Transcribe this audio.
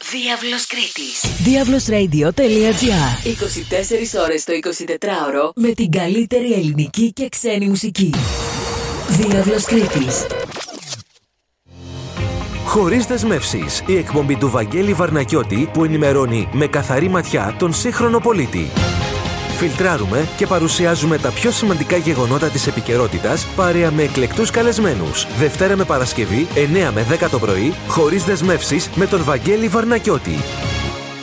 Διάβλος Κρήτης. Diavlosradio.gr 24 ώρες το 24ωρο με την καλύτερη ελληνική και ξένη μουσική. Διάβλος Κρήτης. Χωρίς δεσμεύσεις, η εκπομπή του Βαγγέλη Βαρνακιώτη που ενημερώνει με καθαρή ματιά τον σύγχρονο πολίτη. Φιλτράρουμε και παρουσιάζουμε τα πιο σημαντικά γεγονότα της επικαιρότητας παρέα με εκλεκτούς καλεσμένους. Δευτέρα με Παρασκευή, 9 με 10 το πρωί, χωρίς δεσμεύσεις με τον Βαγγέλη Βαρνακιώτη.